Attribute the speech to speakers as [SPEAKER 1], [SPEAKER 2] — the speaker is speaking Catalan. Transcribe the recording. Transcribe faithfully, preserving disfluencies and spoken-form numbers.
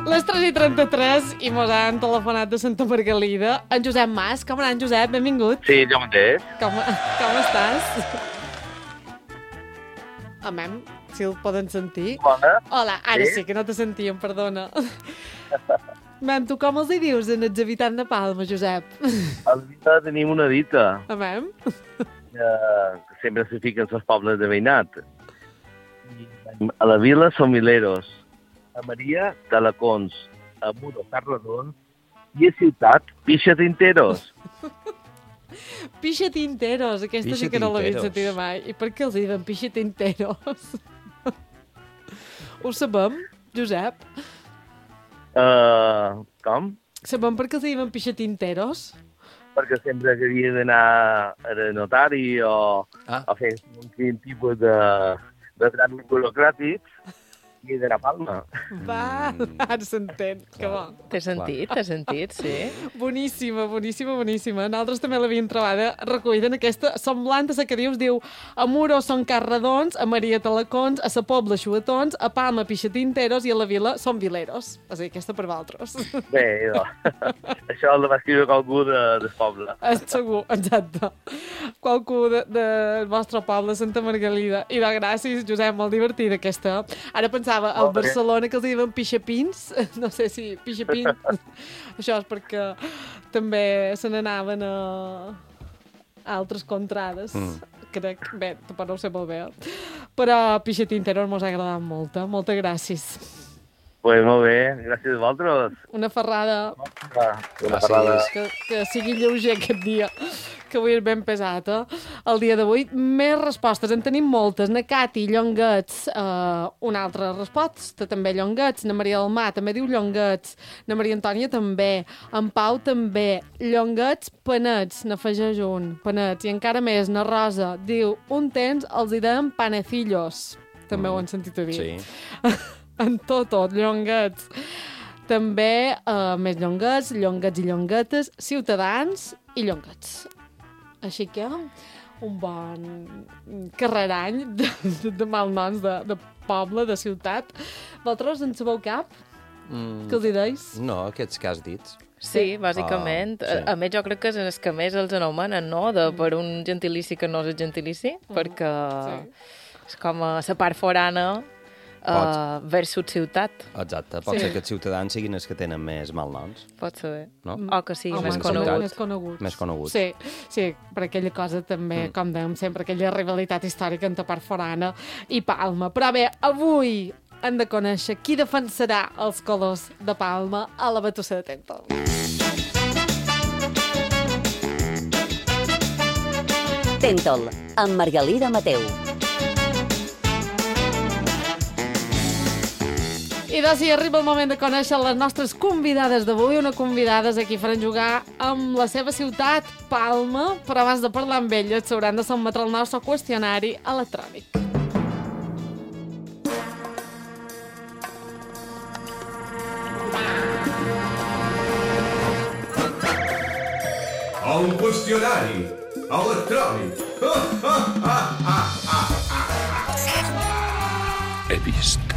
[SPEAKER 1] Les tres i trenta-tres i mos han telefonat de Santa Margalida. En Josep Mas. Com anant, Josep? Benvingut.
[SPEAKER 2] Sí, jo mateix.
[SPEAKER 1] Com, com estàs? Amem, si el poden sentir.
[SPEAKER 2] Hola.
[SPEAKER 1] Hola, ara sí,
[SPEAKER 2] Sí?
[SPEAKER 1] que no te sentíem, perdona. Mem, tu com els hi dius en els habitants de Palma, Josep?
[SPEAKER 2] A la vila tenim una dita
[SPEAKER 1] Amem?
[SPEAKER 2] que sempre se fica en els pobles de veïnat. I a la vila són mileros. A Maria, talacons. A Muro, carradons. I a Ciutat, pixatinteros.
[SPEAKER 1] Pixatinteros, aquesta sí que no l'havia
[SPEAKER 3] Pixatinteros.
[SPEAKER 1] sentit mai. I per què els diuen pixatinteros? Ho sabem, Josep?
[SPEAKER 2] Uh, com?
[SPEAKER 1] Sabem per què els diuen pixatinteros?
[SPEAKER 2] Perquè sempre que havia d'anar a notari o
[SPEAKER 3] Ah.
[SPEAKER 2] a fer un quin tipus de, de tràmits burocràtics i d'anar a Palma.
[SPEAKER 1] Va,
[SPEAKER 3] Mm.
[SPEAKER 1] ara s'entén, que bo.
[SPEAKER 4] Té sentit, té sentit, sí.
[SPEAKER 1] Boníssima, boníssima, boníssima. Nosaltres també l'havíem trobada recollida en aquesta semblant a la que dius, diu a Muro són carradons, a Maria talacons, a sa Pobla xuetons, a Palma pixatinteros i a la Vila són vileros. O sigui, aquesta per vosaltres.
[SPEAKER 2] Bé, idò. Això la va escriure qualcú de, del poble.
[SPEAKER 1] Segur, exacte. Qualcú de, de, del vostre poble, Santa Margalida. I de gràcies, Josep, molt divertida aquesta. Ara pensava, al
[SPEAKER 2] Molt bé.
[SPEAKER 1] Barcelona que els diuen pixapins, no sé si pixapins, això és perquè també se n'anaven a, a altres contrades. Mm. Crec, bé, tampoc no ho sé molt bé. Però pixatinteros mos ha agradat molt, eh? Moltes gràcies.
[SPEAKER 2] Pues molt bé, gràcies a vosaltres.
[SPEAKER 1] Una ferrada
[SPEAKER 2] Una
[SPEAKER 3] Gràcies.
[SPEAKER 2] parlada.
[SPEAKER 1] que, que sigui lleuger aquest dia, que avui és ben pesat, eh? El dia d'avui, més respostes, en tenim moltes. Na Cati, Llonguets, eh, una altra resposta, també Llonguets. Na Maria del Mar també diu Llonguets. Na Maria Antònia també. En Pau també. Llonguets, panets, n'afegeix un. Panets. I encara més, na Rosa diu, un temps els hi deien panecillos. També mm. ho han sentit a dir.
[SPEAKER 3] Sí.
[SPEAKER 1] En tot, tot, llonguets. També eh, més llonguets, llonguets i llonguetes, ciutadans i llonguets. Així que un bon carrerany de, de, de malnoms de, de poble, de ciutat. Vosaltres en sabeu cap?
[SPEAKER 3] Mm,
[SPEAKER 1] Què els hi deis?
[SPEAKER 3] no, aquests que has dit.
[SPEAKER 4] Sí, bàsicament.
[SPEAKER 3] Ah, sí.
[SPEAKER 4] A, a més, jo crec que és els que més els anomenen, no? De, per un gentilici que no és el gentilici, perquè
[SPEAKER 1] Sí.
[SPEAKER 4] és com a la part forana uh, versus ciutat.
[SPEAKER 3] Exacte, pot
[SPEAKER 1] Sí.
[SPEAKER 3] ser que els ciutadans siguin els que tenen més malnoms,
[SPEAKER 4] Pot ser.
[SPEAKER 3] no?
[SPEAKER 4] O que sigui
[SPEAKER 1] Home,
[SPEAKER 4] més
[SPEAKER 3] en
[SPEAKER 1] són
[SPEAKER 4] conegut.
[SPEAKER 1] Més coneguts.
[SPEAKER 3] Més coneguts.
[SPEAKER 1] Sí, sí, per aquella cosa també, mm. com dèiem sempre, aquella rivalitat històrica entre part forana i Palma. Però bé, avui hem de conèixer qui defensarà els colors de Palma a la Batussa de Tento.
[SPEAKER 5] Tentol, amb Margalida Mateu.
[SPEAKER 1] I doncs sí, arriba el moment de conèixer les nostres convidades d'avui, una convidades a qui faran jugar amb la seva ciutat, Palma, però abans de parlar amb elles s'hauran de sotmetre el nostre qüestionari electrònic.
[SPEAKER 6] Un qüestionari electrònic.
[SPEAKER 7] He vist